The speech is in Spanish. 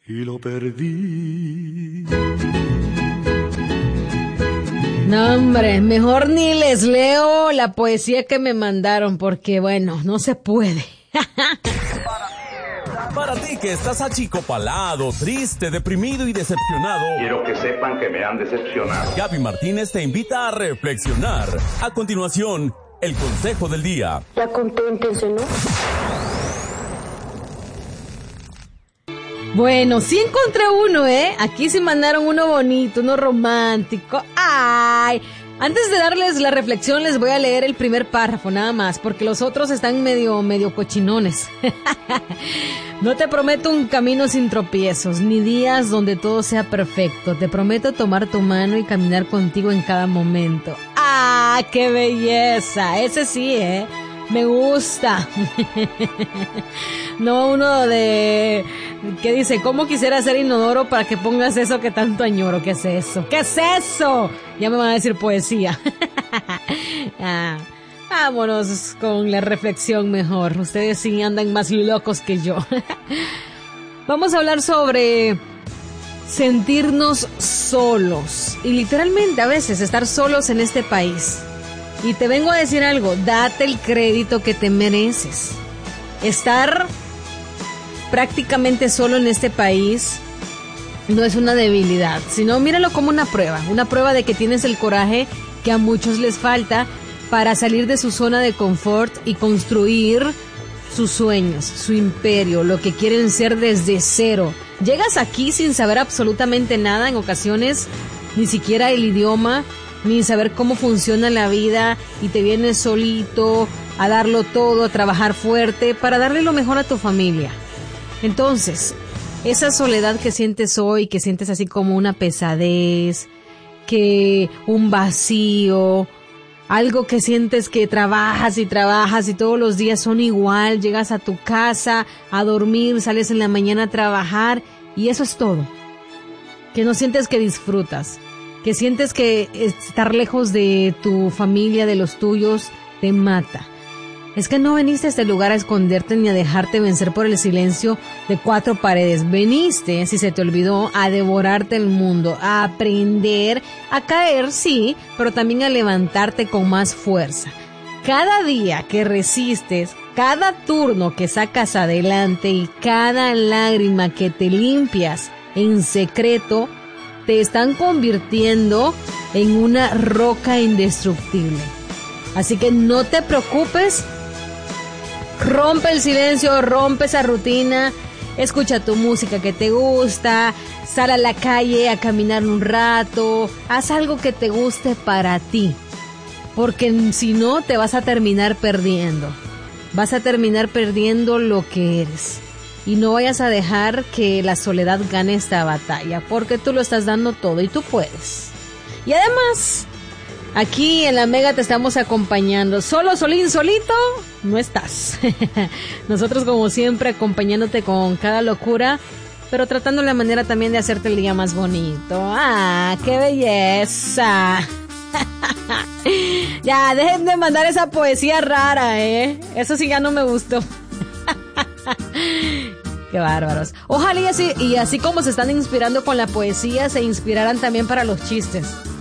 y lo perdí. No, hombre, mejor ni les leo la poesía que me mandaron porque, bueno, no se puede. Para ti que estás achicopalado, triste, deprimido y decepcionado, quiero que sepan que me han decepcionado. Gaby Martínez te invita a reflexionar. A continuación, el consejo del día. Ya conténtense, ¿no? Bueno, sí encontré uno, Aquí sí mandaron uno bonito, uno romántico. ¡Ay! Antes de darles la reflexión, les voy a leer el primer párrafo, nada más, porque los otros están medio cochinones. No te prometo un camino sin tropiezos, ni días donde todo sea perfecto. Te prometo tomar tu mano y caminar contigo en cada momento. ¡Ah, qué belleza! Ese sí, me gusta. No uno de... ¿Qué dice? ¿Cómo quisiera ser inodoro para que pongas eso que tanto añoro? ¿Qué es eso? ¿Qué es eso? Ya me van a decir poesía. Vámonos con la reflexión mejor. Ustedes sí andan más locos que yo. Vamos a hablar sobre sentirnos solos. Y literalmente a veces estar solos en este país. Y te vengo a decir algo, date el crédito que te mereces. Estar prácticamente solo en este país no es una debilidad, sino míralo como una prueba de que tienes el coraje que a muchos les falta para salir de su zona de confort y construir sus sueños, su imperio, lo que quieren ser desde cero. Llegas aquí sin saber absolutamente nada, en ocasiones ni siquiera el idioma, ni saber cómo funciona la vida, y te vienes solito a darlo todo, a trabajar fuerte para darle lo mejor a tu familia. Entonces, esa soledad que sientes hoy, que sientes así como una pesadez, que un vacío, algo que sientes que trabajas y todos los días son igual, llegas a tu casa a dormir, sales en la mañana a trabajar y eso es todo. Que no sientes que disfrutas, que sientes que estar lejos de tu familia, de los tuyos, te mata. Es que no veniste a este lugar a esconderte ni a dejarte vencer por el silencio de cuatro paredes. Veniste, si se te olvidó, a devorarte el mundo, a aprender, a caer, sí, pero también a levantarte con más fuerza. Cada día que resistes, cada turno que sacas adelante y cada lágrima que te limpias en secreto, te están convirtiendo en una roca indestructible. Así que no te preocupes. Rompe el silencio, rompe esa rutina, escucha tu música que te gusta, sal a la calle a caminar un rato, haz algo que te guste para ti, porque si no te vas a terminar perdiendo lo que eres. Y no vayas a dejar que la soledad gane esta batalla, porque tú lo estás dando todo y tú puedes. Y además, aquí en la Mega te estamos acompañando. Solito, no estás. Nosotros como siempre acompañándote con cada locura, pero tratando la manera también de hacerte el día más bonito. ¡Ah, qué belleza! Ya, dejen de mandar esa poesía rara, Eso sí ya no me gustó. Qué bárbaros. Ojalá y así como se están inspirando con la poesía, se inspiraran también para los chistes.